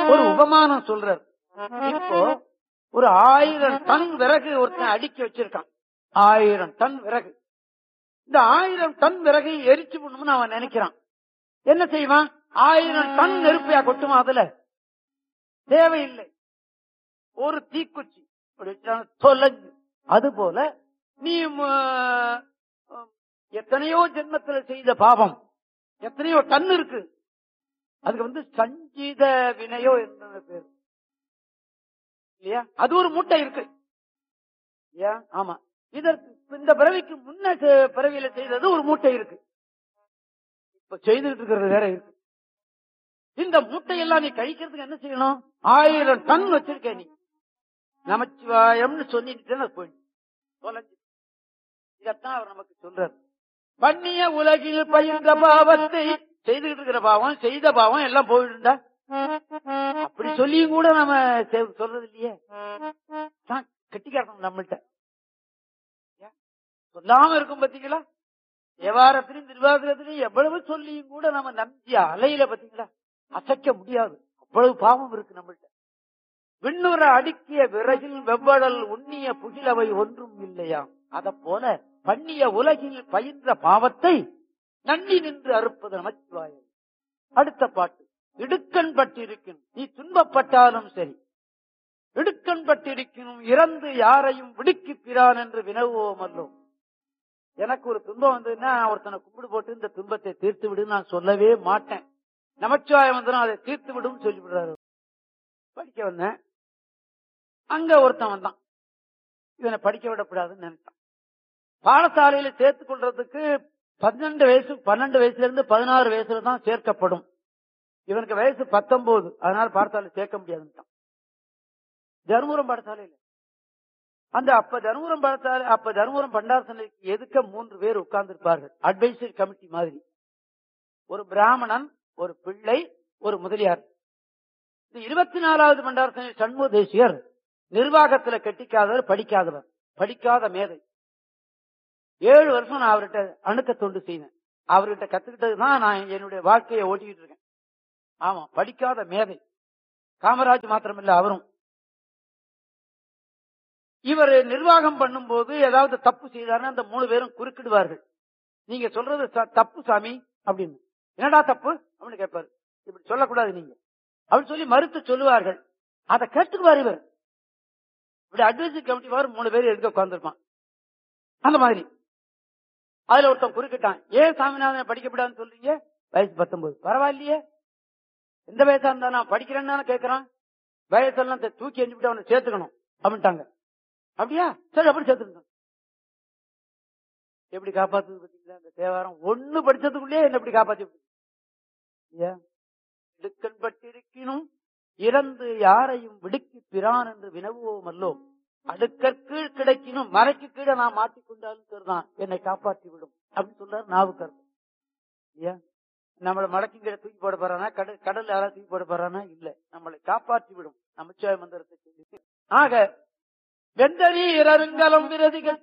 ஒரு உபமானம் சொல்றார். இப்போ ஒரு 1000 டன் விறகு ஒருத்தன் அடுக்கி வச்சிருக்கான். 1000 டன் விறகு. இந்த 1000 டன் விறகை எரிச்சு பண்ணணும்னு அவன் நினைக்கிறான். என்ன செய்வான்? 1000 டன் நெருப்பையா கொட்டுமா? அதுல தேவையில்லை. ஒரு தீக்குச்சி தொலைஞ்சு. அது போல நீ எத்தனையோ ஜென்மத்தில் செய்த பாவம் எத்தனையோ டன் இருக்கு. அதுக்கு சஞ்சித வினையோ என்ன பேரு இல்லையா? அது ஒரு மூட்டை இருக்கு இல்லையா? ஆமா. இதற்கு இந்த பிறவிக்கு முன்ன பிறவியில செய்தது ஒரு மூட்டை இருக்கு. இப்ப செய்துட்டு இருக்கிறது வேற இருக்கு. இந்த மூட்டையெல்லாம் நீ கழிக்கிறதுக்கு என்ன செய்யணும்? 1000 டன் வச்சிருக்க நீ. நமச்சிவாயம்னு சொல்லிட்டு போயிடு தொலைஞ்சு. இதத்தான் அவர் நமக்கு சொல்றார். பண்ணிய உலகில் பயின்ற பாவத்தை செய்துகிட்டு இருக்கிற பாவம் செய்த பாவம் எல்லாம் போயிடுண்டா. அப்படி சொல்லியும் கூட நம்ம சொல்றது இல்லையே. கட்டிக்காரணும் நம்மள்கிட்ட சொல்லாம இருக்கும். பாத்தீங்களா? வியாபாரத்திலும் திருவாதிரத்திலும் எவ்வளவு சொல்லியும் கூட நம்ம நம்பிய அலையில பாத்தீங்களா அசைக்க முடியாது. அவ்வளவு பாவம் இருக்கு நம்மள்கிட்ட. விண்ணுற அடுக்கிய விறகில் வெவ்வழல் உண்ணிய புகிலவை ஒன்றும் இல்லையா? அத போல பண்ணிய உலகில் பயின்ற பாவத்தை நன்னி நின்று அறுப்பது நமச்சிவாயம். அடுத்த பாட்டு. இடுக்கண் பட்டிருக்கும் நீ துன்பப்பட்டாலும் சரி, இடுக்கண் பட்டிருக்கணும் இறந்து யாரையும் விடுக்கி பிரான் என்று வினவுவோம் அல்லோம். எனக்கு ஒரு துன்பம் வந்ததுன்னா ஒருத்தனை கும்பிடு போட்டு இந்த துன்பத்தை தீர்த்து விடுன்னு நான் சொல்லவே மாட்டேன். நமச்சிவாயம் அதை தீர்த்து விடும் சொல்லி விடுறாரு. படிக்க வந்தேன். அங்க ஒருத்தன் வந்தான். இவனை படிக்க விடக்கூடாதுன்னு நினைச்சான். பாடசாலையில சேர்த்துக் கொள்றதுக்கு 12 வயசுல இருந்து 16 வயசுல தான் சேர்க்கப்படும். இவனுக்கு வயசு 19. அதனால பாடசாலை சேர்க்க முடியாதுன்னுட்டான். தருமபுரம் பாடசாலையில அப்ப தருமபுரம் பண்டாரசனைக்கு எதுக்க 3 பேர் உட்கார்ந்து இருப்பார்கள். அட்வைசரி கமிட்டி மாதிரி. ஒரு பிராமணன், ஒரு பிள்ளை, ஒரு முதலியார். 24வது பண்டாரசனை சண்முக தேசியர் நிர்வாகத்துல கெட்டிக்காதவர், படிக்காத மேதை. 7 வருஷம் நான் அவர்கிட்ட அணுக்க தொண்டு செய்தேன். அவர்கிட்ட கத்துக்கிட்டதுதான் நான் என்னுடைய வாழ்க்கையை ஓட்டிக்கிட்டு இருக்கேன். ஆமா, படிக்காத மேதை. காமராஜ் மாத்திரமில்ல, அவரும். இவர் நிர்வாகம் பண்ணும் போது ஏதாவது தப்பு செய்தாருன்னா அந்த 3 பேரும் குறுக்கிடுவார்கள். நீங்க சொல்றது தப்பு சாமி அப்படின்னு. என்னடா தப்பு அப்படின்னு கேட்பாரு. இப்படி சொல்லக்கூடாது நீங்க அப்படின்னு சொல்லி மறுத்து சொல்லுவார்கள். அதை கேட்டுக்குவார் இவர். இப்படி அட்வைசரி கமிட்டி 3 பேர் எடுக்க உட்கார்ந்துருப்பான். அந்த மாதிரி அதுல ஒருத்தன் குறுக்கிட்டான். ஏன் சாமிநாதனை படிக்கப்படாதுன்னு சொல்றீங்க? வயசு 19. பரவாயில்லையே, எந்த வயசா இருந்தா நான் படிக்கிறேன்னு கேட்கறான். வயசெல்லாம் தூக்கி எஞ்சிவிட்டு அவனை சேர்த்துக்கணும் அப்படின்ட்டாங்க. அப்படியா, சரி அப்படி சேர்த்துக்கணும். எப்படி காப்பாத்து பார்த்தீங்களா? அந்த தேவாரம் ஒண்ணு படிச்சதுக்குள்ளே என்ன எப்படி காப்பாத்தி இடுக்கண் பட்டிருக்கணும் இறந்து யாரையும் விடுக்கி பிரான் என்று வினவுவோம் அல்லோம். அடுக்கீழ் கிடைக்கணும் மலைக்கு கீழே நான் மாட்டிக்கொண்டாலும் சரிதான், என்னை காப்பாற்றி விடும் அப்படின்னு சொல்றாரு நாவுக்கரசர். நம்மளை மலைக்கு கீழே தூக்கி போட போறானா, கடல் யாராவது தூக்கி போட போறானா? இல்ல, நம்மளை காப்பாற்றி விடும் நமச்சிவாய மந்திரத்தை சொல்லி. ஆக வெந்தரீர் அருங்கலம் விரதிகள்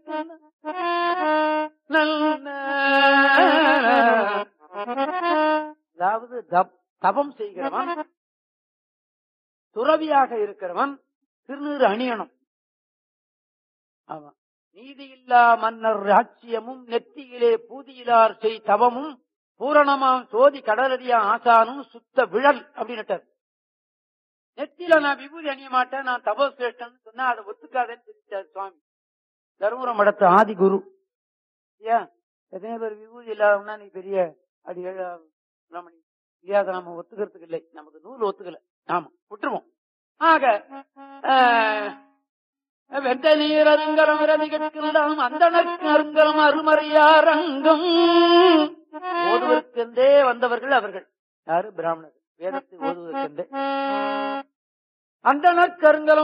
அதாவது தபம் செய்கிறவன், துறவியாக இருக்கிறவன் திருநீறு அணியணும். ஆமா, நீதியில்லா மன்னர் ராட்சியமும் நெத்தியிலே பூதியிலார் செய் தவமும் பூரணமாம் சோதி கடலடியா ஆசானும் சுத்த விழல் அப்படின்னு. நெத்தியில நான் விபூதி அணிய மாட்டேன், நான் தபோசிரேஷ்டன் சொன்னா அதை ஒத்துக்காதேன்னு சொல்லிட்டார் சுவாமி. தருமபுரம் மடத்து ஆதி குரு. எத்தனை பேர் விபூதி இல்லாதவனா நீ பெரிய அடி ரமணி இல்லாத நம்ம ஒத்துக்கிறதுக்கு இல்லை, நமக்கு நூல் ஒத்துக்கல, ஆமா விட்டுருவோம். ஆக வெந்த நீர் அருங்கலம் விரதிகட்கும் அந்தனருக்கு அருங்கலம் அருமறையாரங்கம் ஓதுவதற்கென்றே வந்தவர்கள் அவர்கள். யாரு? பிராமணர்கள். வேதத்தை ஓதுவதற்கென்றே அந்தனர் கருங்கலம்